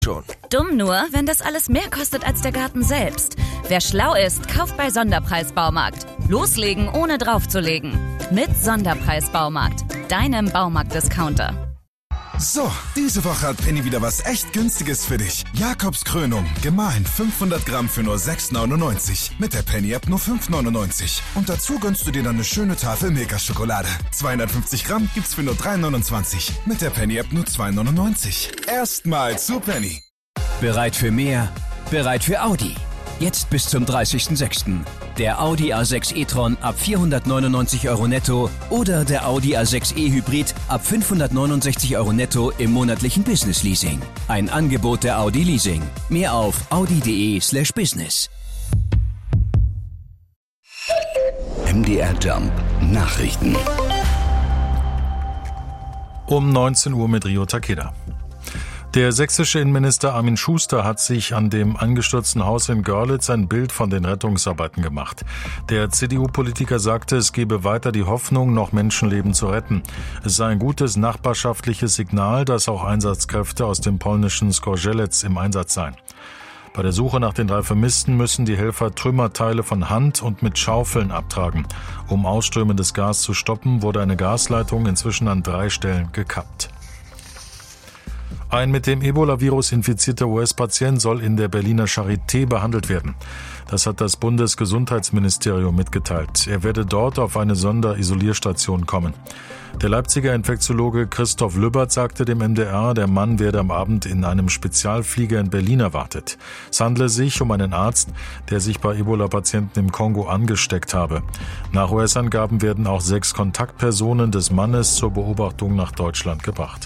schon. Dumm nur, wenn das alles mehr kostet als der Garten selbst. Wer schlau ist, kauft bei Sonderpreis-Baumarkt. Loslegen, ohne draufzulegen. Mit Sonderpreis-Baumarkt, deinem Baumarkt-Discounter. So, diese Woche hat Penny wieder was echt Günstiges für dich. Jakobskrönung, gemahlen 500 Gramm für nur 6,99. Mit der Penny-App nur 5,99. Und dazu gönnst du dir dann eine schöne Tafel Milka-Schokolade. 250 Gramm gibt's für nur 3,29. Mit der Penny-App nur 2,99. Erstmal zu Penny. Bereit für mehr? Bereit für Audi. Jetzt bis zum 30.06. Der Audi A6 e-tron ab 499 € netto oder der Audi A6 e-Hybrid ab 569 € netto im monatlichen Business-Leasing. Ein Angebot der Audi Leasing. Mehr auf audi.de/business. MDR Jump Nachrichten. Um 19 Uhr mit Rio Takeda. Der sächsische Innenminister Armin Schuster hat sich an dem angestürzten Haus in Görlitz ein Bild von den Rettungsarbeiten gemacht. Der CDU-Politiker sagte, es gebe weiter die Hoffnung, noch Menschenleben zu retten. Es sei ein gutes nachbarschaftliches Signal, dass auch Einsatzkräfte aus dem polnischen Skorzelec im Einsatz seien. Bei der Suche nach den 3 Vermissten müssen die Helfer Trümmerteile von Hand und mit Schaufeln abtragen. Um ausströmendes Gas zu stoppen, wurde eine Gasleitung inzwischen an 3 Stellen gekappt. Ein mit dem Ebola-Virus infizierter US-Patient soll in der Berliner Charité behandelt werden. Das hat das Bundesgesundheitsministerium mitgeteilt. Er werde dort auf eine Sonderisolierstation kommen. Der Leipziger Infektiologe Christoph Lübbert sagte dem MDR, der Mann werde am Abend in einem Spezialflieger in Berlin erwartet. Es handle sich um einen Arzt, der sich bei Ebola-Patienten im Kongo angesteckt habe. Nach US-Angaben werden auch 6 Kontaktpersonen des Mannes zur Beobachtung nach Deutschland gebracht.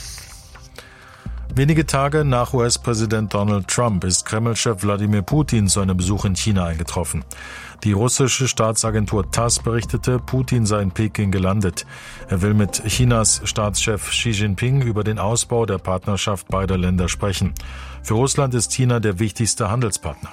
Wenige Tage nach US-Präsident Donald Trump ist Kreml-Chef Wladimir Putin zu einem Besuch in China eingetroffen. Die russische Staatsagentur TASS berichtete, Putin sei in Peking gelandet. Er will mit Chinas Staatschef Xi Jinping über den Ausbau der Partnerschaft beider Länder sprechen. Für Russland ist China der wichtigste Handelspartner.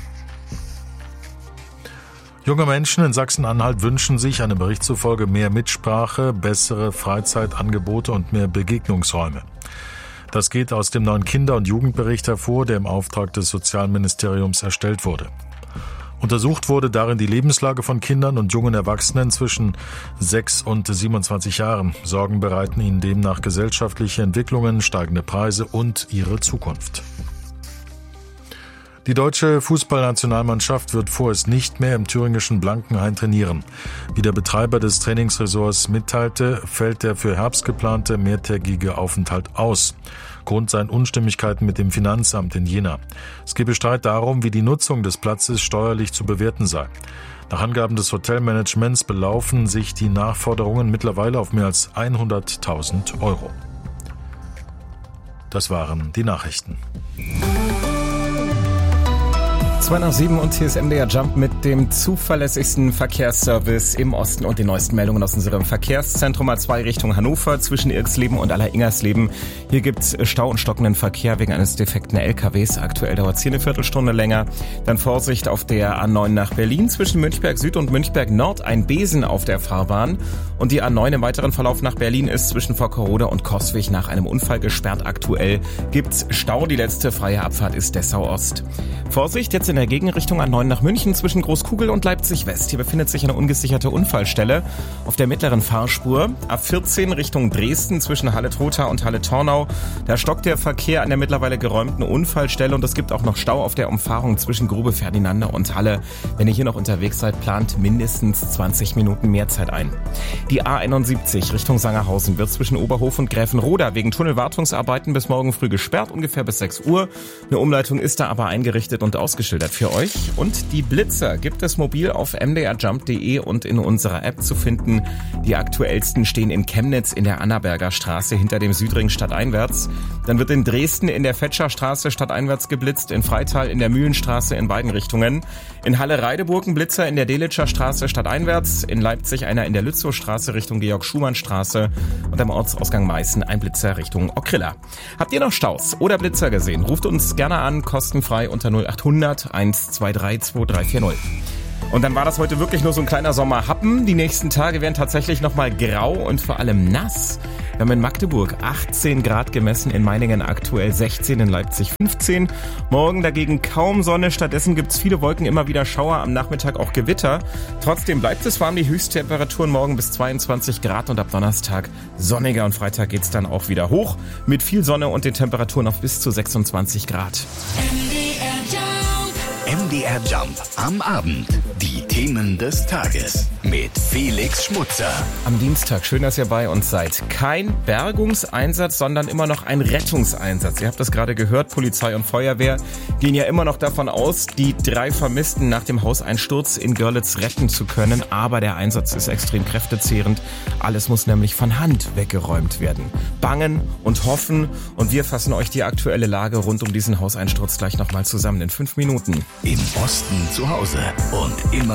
Junge Menschen in Sachsen-Anhalt wünschen sich einem Bericht zufolge mehr Mitsprache, bessere Freizeitangebote und mehr Begegnungsräume. Das geht aus dem neuen Kinder- und Jugendbericht hervor, der im Auftrag des Sozialministeriums erstellt wurde. Untersucht wurde darin die Lebenslage von Kindern und jungen Erwachsenen zwischen 6 und 27 Jahren. Sorgen bereiten ihnen demnach gesellschaftliche Entwicklungen, steigende Preise und ihre Zukunft. Die deutsche Fußballnationalmannschaft wird vorerst nicht mehr im thüringischen Blankenhain trainieren. Wie der Betreiber des Trainingsresorts mitteilte, fällt der für Herbst geplante mehrtägige Aufenthalt aus. Grund seien Unstimmigkeiten mit dem Finanzamt in Jena. Es gebe Streit darum, wie die Nutzung des Platzes steuerlich zu bewerten sei. Nach Angaben des Hotelmanagements belaufen sich die Nachforderungen mittlerweile auf mehr als 100.000 €. Das waren die Nachrichten. 2:07 und hier ist MDR Jump mit dem zuverlässigsten Verkehrsservice im Osten und den neuesten Meldungen aus unserem Verkehrszentrum A2 Richtung Hannover zwischen Irksleben und Alleringersleben. Hier gibt's Stau und stockenden Verkehr wegen eines defekten LKWs. Aktuell dauert es hier eine Viertelstunde länger. Dann Vorsicht auf der A9 nach Berlin zwischen Münchberg Süd und Münchberg Nord. Ein Besen auf der Fahrbahn. Und die A9 im weiteren Verlauf nach Berlin ist zwischen Vockerode und Coswig nach einem Unfall gesperrt. Aktuell gibt's Stau. Die letzte freie Abfahrt ist Dessau Ost. Vorsicht jetzt in der Gegenrichtung A9 nach München zwischen Großkugel und Leipzig West. Hier befindet sich eine ungesicherte Unfallstelle auf der mittleren Fahrspur. A14 Richtung Dresden zwischen Halle-Trotha und Halle-Tornau. Da stockt der Verkehr an der mittlerweile geräumten Unfallstelle und es gibt auch noch Stau auf der Umfahrung zwischen Grube Ferdinande und Halle. Wenn ihr hier noch unterwegs seid, plant mindestens 20 Minuten mehr Zeit ein. Die A71 Richtung Sangerhausen wird zwischen Oberhof und Gräfenroda wegen Tunnelwartungsarbeiten bis morgen früh gesperrt, ungefähr bis 6 Uhr. Eine Umleitung ist da aber eingerichtet und ausgeschildert für euch. Und die Blitzer gibt es mobil auf mdrjump.de und in unserer App zu finden. Die aktuellsten stehen in Chemnitz in der Annaberger Straße hinter dem Südring stadteinwärts. Dann wird in Dresden in der Fetscher Straße stadteinwärts geblitzt, in Freital in der Mühlenstraße in beiden Richtungen. In Halle-Reideburg ein Blitzer in der Delitscher Straße stadteinwärts, in Leipzig einer in der Lützowstraße Richtung Georg-Schumann-Straße und am Ortsausgang Meißen ein Blitzer Richtung Ockrilla. Habt ihr noch Staus oder Blitzer gesehen? Ruft uns gerne an, kostenfrei unter 0800 123 2340. Und dann war das heute wirklich nur so ein kleiner Sommerhappen. Die nächsten Tage werden tatsächlich nochmal grau und vor allem nass. Wir haben in Magdeburg 18 Grad gemessen, in Meiningen aktuell 16, in Leipzig 15. Morgen dagegen kaum Sonne, stattdessen gibt's viele Wolken, immer wieder Schauer, am Nachmittag auch Gewitter. Trotzdem bleibt es warm, die Höchsttemperaturen morgen bis 22 Grad und ab Donnerstag sonniger und Freitag geht's dann auch wieder hoch mit viel Sonne und den Temperaturen auf bis zu 26 Grad. MDR Jump am Abend. Die Themen des Tages mit Felix Schmutzer. Am Dienstag, schön, dass ihr bei uns seid. Kein Bergungseinsatz, sondern immer noch ein Rettungseinsatz. Ihr habt das gerade gehört, Polizei und Feuerwehr gehen ja immer noch davon aus, die 3 Vermissten nach dem Hauseinsturz in Görlitz retten zu können. Aber der Einsatz ist extrem kräftezehrend. Alles muss nämlich von Hand weggeräumt werden. Bangen und hoffen. Und wir fassen euch die aktuelle Lage rund um diesen Hauseinsturz gleich nochmal zusammen in 5 Minuten. Im Osten zu Hause und immer